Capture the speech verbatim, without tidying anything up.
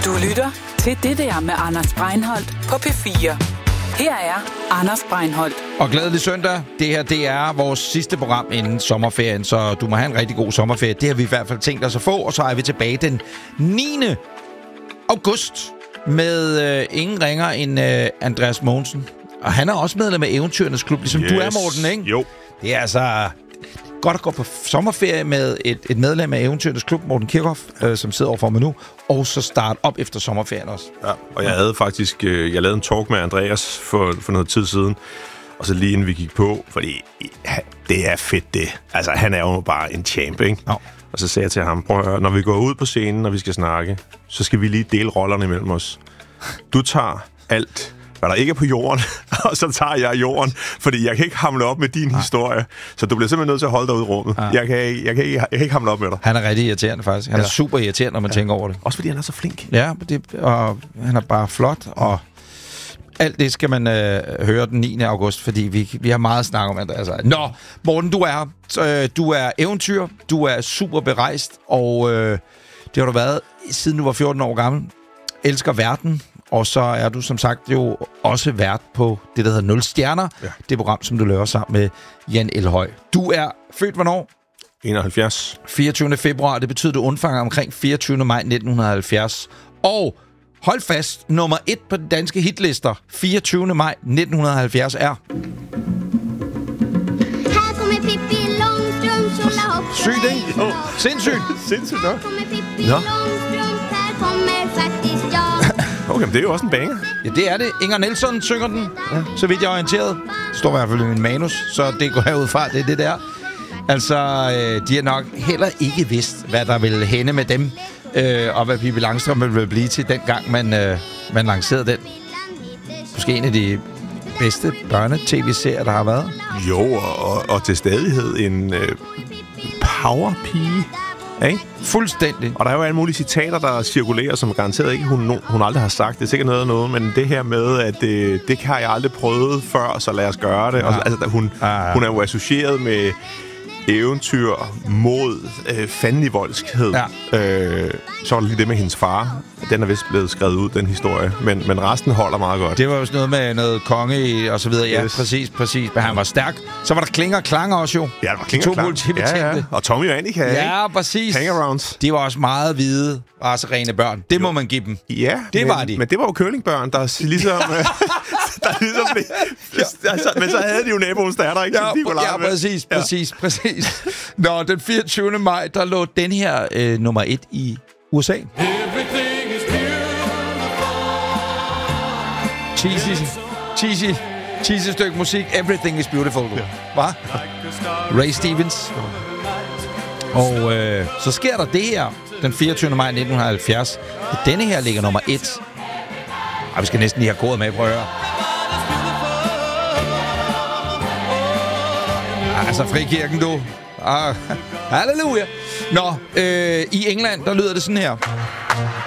Du lytter til Det der med Anders Breinholt på P fire. Her er Anders Breinholt. Og glædelig søndag. Det her, det er vores sidste program inden sommerferien, så du må have en rigtig god sommerferie. Det har vi i hvert fald tænkt os at få, og så er vi tilbage den niende august med øh, ingen ringer end øh, Andreas Mogensen. Og han er også medlem af Eventyrernes Klub, ligesom yes. du er, Morten, ikke? Jo. Det er altså godt at gå på sommerferie med et, et medlem af Eventyrernes Klub, Morten Kirchhoff, øh, som sidder overfor mig nu, og så starte op efter sommerferien også. Ja, og jeg havde faktisk øh, jeg lavede en talk med Andreas for, for noget tid siden, og så lige inden vi gik på, fordi ja, det er fedt det. Altså, han er jo bare en champ, ikke? Ja. Og så sagde jeg til ham, prøv at høre, når vi går ud på scenen, når vi skal snakke, så skal vi lige dele rollerne imellem os. Du tager alt, hvad der ikke er på jorden, og så tager jeg jorden, fordi jeg kan ikke hamle op med din ja. historie. Så du bliver simpelthen nødt til at holde dig ud i rummet. Ja. Jeg, kan, jeg, kan ikke, jeg kan ikke hamle op med dig. Han er rigtig irriterende, faktisk. Han ja. er super irriterende, når man ja. tænker over det. Også fordi han er så flink. Ja, det, og han er bare flot, og alt det skal man øh, høre den niende august, fordi vi, vi har meget at snakke om. Altså. Nå, Morten, du er her. Øh, du er eventyr, du er super berejst, og øh, det har du været, siden du var fjorten år gammel. Elsker verden. Og så er du som sagt jo også vært på det, der hedder Nul Stjerner. Ja. Det program, som du laver sammen med Jan Elhøj. Du er født hvornår? enoghalvfjerds. fireogtyvende februar. Det betyder, at du undfanger omkring fireogtyvende maj nitten halvfjerds. Og hold fast, nummer et på de danske hitlister fireogtyvende maj nitten halvfjerds er... Her kommer Pippi Långstrump, tjolahop. Sygt, ikke? Oh. Sindssygt. Sindssygt nok. Her kommer Pippi Långstrump, her kommer faktisk jeg. Okay, men det er jo også en banger. Ja, det er det. Inger Nielsen synger den, ja. Så vidt jeg er orienteret. Det står i hvert fald i min manus, så det går herud fra, det er det der. Altså, øh, de har nok heller ikke vidst, hvad der ville hænde med dem, øh, og hvad Pippi Langstrømpe ville blive til, dengang man, øh, man lancerede den. Måske en af de bedste børne-tv-serier, der har været. Jo, og, og til stadighed en øh, powerpige. Ikke? Fuldstændig. Og der er jo alle mulige citater, der cirkulerer, som garanteret ikke hun, hun aldrig har sagt. Det er sikkert noget af noget, men det her med, at det, det kan jeg aldrig prøvet før, så lad os gøre det. Ja. Og, altså, hun, ja, ja. hun er jo associeret med eventyr mod øh, fandenivoldskhed. Ja. Øh, så var det lige det med hendes far. Den er vist blevet skrevet ud, den historie. Men, men resten holder meget godt. Det var jo sådan noget med noget konge og så videre. Ja, yes. præcis, præcis. Men han var stærk. Så var der Klinger og Klang også jo. Ja, der var Klinger og Klang. Ja, ja. Og Tommy og Annika. Ja, præcis. Hangarounds. De var også meget hvide, racerene børn. Det jo. må man give dem. Ja, det men, var de. Men det var jo curlingbørn, der ligesom... der ligesom blev, ja. altså, men så havde de jo naboens datter, ikke? Ja, de ja præcis, ja. præcis, præcis. Nå, den fireogtyvende maj, der lå den her øh, nummer et i U S A. Cheesy, cheesy, cheesy stykke musik. Everything is beautiful. Ja. Hva? Ray Stevens. Og øh, så sker der det her den fireogtyvende maj nitten halvfjerds. Denne her ligger nummer et. Og vi skal næsten lige have kodet med, prøv at høre. Altså, frikirken, du. Ah, halleluja. Nå, øh, i England, der lyder det sådan her.